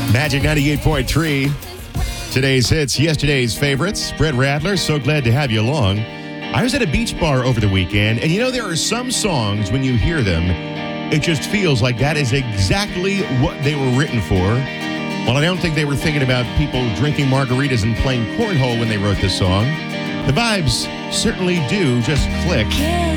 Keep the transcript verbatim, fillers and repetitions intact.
Magic ninety-eight point three. Today's hits, yesterday's favorites. Brett Radler, so glad to have you along. I was at a beach bar over the weekend, and you know, there are some songs, when you hear them, it just feels like that is exactly what they were written for. Well, I don't think they were thinking about people drinking margaritas and playing cornhole when they wrote this song. The vibes certainly do just click.